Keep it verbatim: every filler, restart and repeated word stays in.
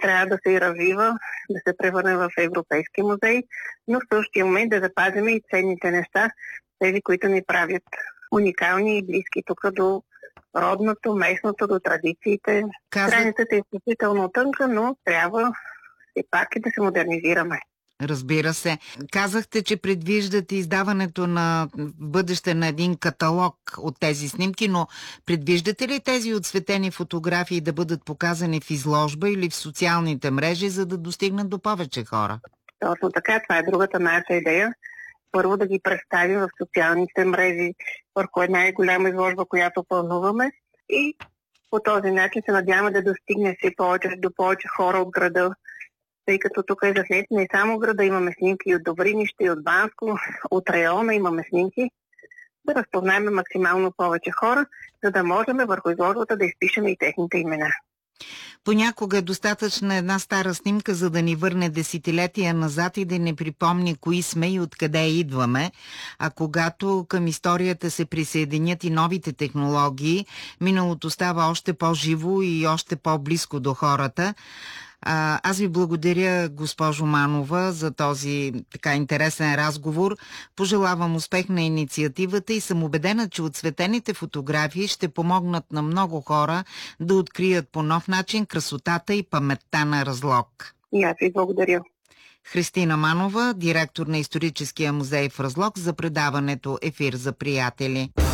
трябва да се и развива, да се превърне в европейски музей, но в същия момент да запазим и ценните неща, тези, които ни правят уникални и близки тук до родното, местното, до традициите. Каза... Границата е изключително тънка, но трябва все пак и да се модернизираме. Разбира се. Казахте, че предвиждате издаването на бъдеще на един каталог от тези снимки, но предвиждате ли тези отсветени фотографии да бъдат показани в изложба или в социалните мрежи, за да достигнат до повече хора? Точно така, това е другата наша идея. Първо да ги представим в социалните мрежи върху една голяма изложба, която плануваме, и по този начин се надяваме да достигне все повече до повече хора от града, тъй като тук е заснет не само града, имаме снимки и от Добринище, и от Банско, от района имаме снимки, да разпознаем максимално повече хора, за да можем върху изложбата да изпишем и техните имена. Понякога е достатъчна една стара снимка, за да ни върне десетилетия назад и да ни припомни кои сме и откъде идваме. А когато към историята се присъединят и новите технологии, миналото става още по-живо и още по-близко до хората. А, аз ви благодаря, госпожо Манова, за този така интересен разговор. Пожелавам успех на инициативата и съм убедена, че отцветените фотографии ще помогнат на много хора да открият по нов начин красотата и паметта на Разлог. И аз ви благодаря. Христина Манова, директор на Историческия музей в Разлог, за предаването Ефир за приятели.